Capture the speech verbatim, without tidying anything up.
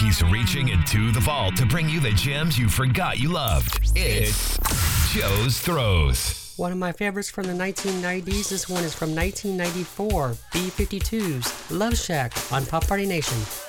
He's reaching into the vault to bring you the gems you forgot you loved. It's Joe's Throws. One of my favorites from the nineteen nineties. This one is from nineteen ninety-four. B fifty-two's Love Shack on Pop Party Nation.